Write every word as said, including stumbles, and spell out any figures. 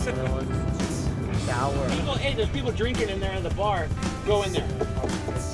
Another one. Sour. People, hey, there's people drinking in there in the bar. Go in there.